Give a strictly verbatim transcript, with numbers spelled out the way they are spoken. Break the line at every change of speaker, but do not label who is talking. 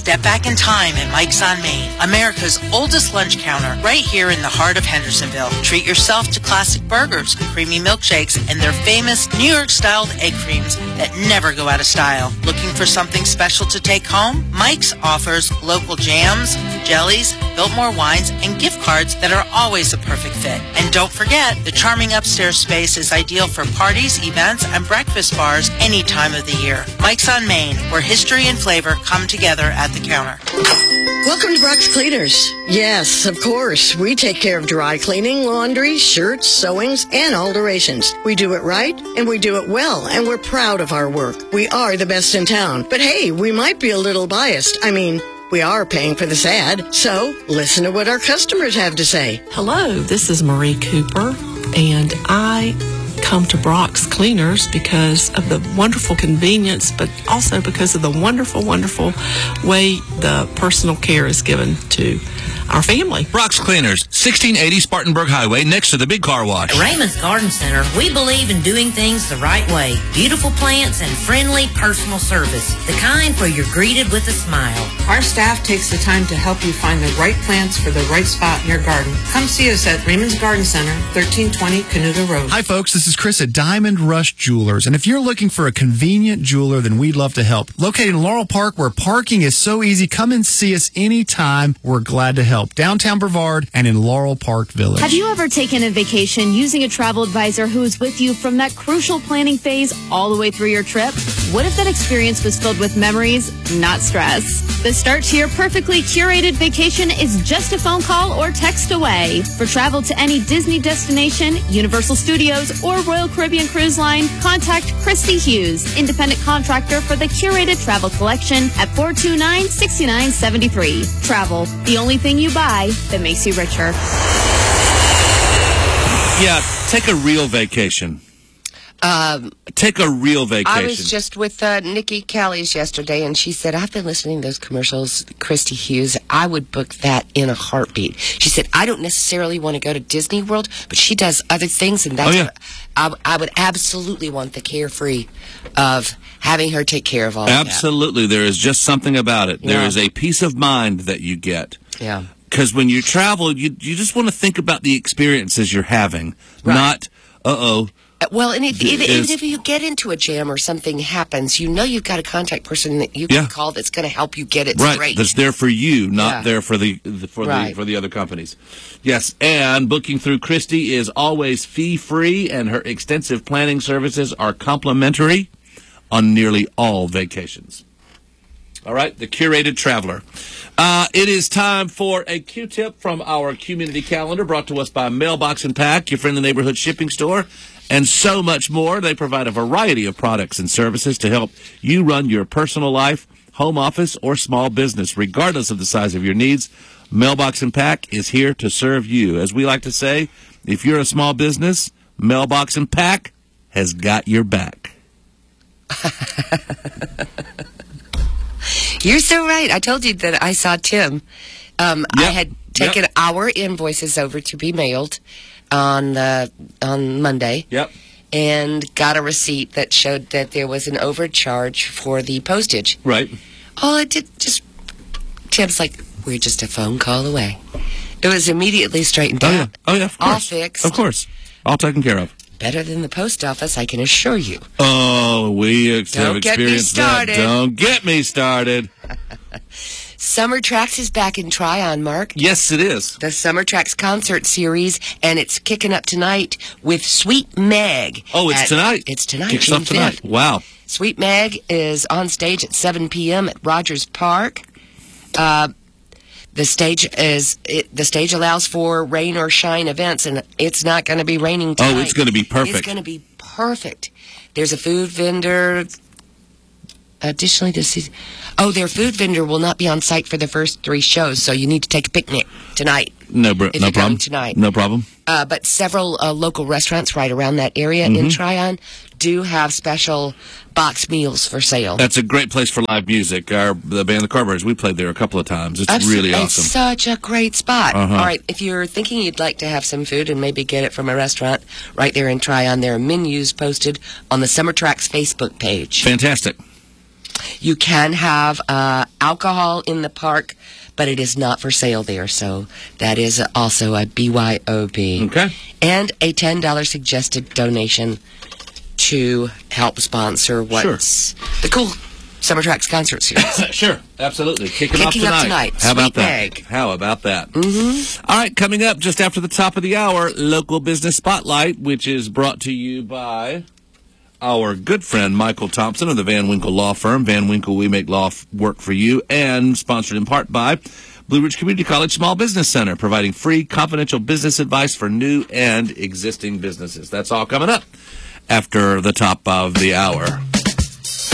Step back in time at Mike's on Main, America's oldest lunch counter, right here in the heart of Hendersonville. Treat yourself to classic burgers, creamy milkshakes, and their famous New York-styled egg creams that never go out of style. Looking for something special to take home? Mike's offers local jams, jellies, Biltmore wines, and gift cards that are always a perfect fit. And don't forget, the charming upstairs space is ideal for parties, events, and breakfast bars any time of the year. Mike's on Main, where history and flavor come together at the counter.
Welcome to Brock's Cleaners. Yes, of course. We take care of dry cleaning, laundry, shirts, sewings, and alterations. We do it right, and we do it well, and we're proud of our work. We are the best in town. But hey, we might be a little biased. I mean, we are paying for this ad, so listen to what our customers have to say.
Hello, this is Marie Cooper, and I come to Brock's Cleaners because of the wonderful convenience, but also because of the wonderful, wonderful way the personal care is given to our family.
Brock's Cleaners, sixteen eighty Spartanburg Highway, next to the big car wash.
At Raymond's Garden Center, we believe in doing things the right way. Beautiful plants and friendly personal service, the kind where you're greeted with a smile.
Our staff takes the time to help you find the right plants for the right spot in your garden. Come see us at Raymond's Garden Center, thirteen twenty Canuga Road.
Hi folks, this is Chris at Diamond Rush Jewelers, and if you're looking for a convenient jeweler, then we'd love to help. Located in Laurel Park, where parking is so easy, come and see us anytime. We're glad to help. Downtown Brevard and in Laurel Park Village.
Have you ever taken a vacation using a travel advisor who is with you from that crucial planning phase all the way through your trip? What if that experience was filled with memories, not stress? The start to your perfectly curated vacation is just a phone call or text away. For travel to any Disney destination, Universal Studios, or Royal Caribbean Cruise Line, contact Christy Hughes, independent contractor for the curated travel collection at four two nine, six nine seven three. Travel, the only thing you buy that makes you richer.
Yeah, take a real vacation.
Um,
Take a real vacation.
I was just with uh, Nikki Callies yesterday, and she said, I've been listening to those commercials, Christy Hughes. I would book that in a heartbeat. She said, I don't necessarily want to go to Disney World, but she does other things, and that's
oh, yeah.
what I, I would absolutely want the carefree of having her take care of all
Absolutely.
of that.
Absolutely. There is just something about it.
Yeah.
There is a peace of mind that you get.
Yeah.
Because when you travel, you you just want to think about the experiences you're having,
right.
not, uh-oh.
Well, and if, even,
is,
even if you get into a jam or something happens, you know you've got a contact person that you can
yeah.
call that's going to help you get it
right.
straight.
That's there for you, not
yeah.
there for the, the for
right.
the for the other companies. Yes, and booking through Christy is always fee-free, and her extensive planning services are complimentary on nearly all vacations. All right, the curated traveler. Uh, it is time for a Q-tip from our community calendar, brought to us by Mailbox and Pack, your friendly neighborhood shipping store, and so much more. They provide a variety of products and services to help you run your personal life, home office, or small business, regardless of the size of your needs. Mailbox and Pack is here to serve you. As we like to say, if you're a small business, Mailbox and Pack has got your back.
You're so right. I told you that I saw Tim. Um,
yep.
I had taken
yep.
our invoices over to be mailed on uh, on Monday.
Yep.
And got a receipt that showed that there was an overcharge for the postage.
Right.
Oh, it did just... Tim's like, we're just a phone call away. It was immediately straightened
oh,
out.
Yeah. Oh, yeah, of course.
All fixed.
Of course. All taken care of.
Better than the post office, I can assure you.
Oh, we ex- have
Don't get me
experienced that.
started.
Don't get me started.
Summer Tracks is back in Tryon, Mark.
Yes, it is.
The Summer Tracks concert series, and it's kicking up tonight with Sweet Meg.
Oh, it's
at,
tonight?
It's tonight,
Kicks
June
up tonight.
fifth.
Wow.
Sweet Meg is on stage at seven p.m. at Rogers Park. Uh, the stage is it, the stage allows for rain or shine events, and it's not going to be raining tonight.
Oh, it's going to be perfect.
It's going to be perfect. There's a food vendor. Additionally, this is, oh, their food vendor will not be on site for the first three shows, so you need to take a picnic tonight.
No, br-
if
no
you're
problem.
going tonight.
No problem.
Uh, but several uh, local restaurants right around that area
mm-hmm.
in Tryon do have special box meals for sale.
That's a great place for live music. Our the band The Carburetors, we played there a couple of times. It's
Absolutely.
really
It's
awesome.
such a great spot.
Uh-huh.
All right, if you're thinking you'd like to have some food and maybe get it from a restaurant right there in Tryon, there are menus posted on the Summer Tracks Facebook page.
Fantastic.
You can have uh, alcohol in the park, but it is not for sale there. So that is also a B Y O B.
Okay.
And a ten dollars suggested donation to help sponsor what's sure. the cool Summer Tracks concert series.
Sure, absolutely. Kicking,
Kicking
off tonight.
Up tonight.
How
Sweet
about that?
Egg.
How about that?
Mm-hmm.
All right, coming up just after the top of the hour, Local Business Spotlight, which is brought to you by our good friend Michael Thompson of the Van Winkle Law Firm. Van Winkle, we make law f- work for you, and sponsored in part by Blue Ridge Community College Small Business Center, providing free confidential business advice for new and existing businesses. That's all coming up after the top of the hour.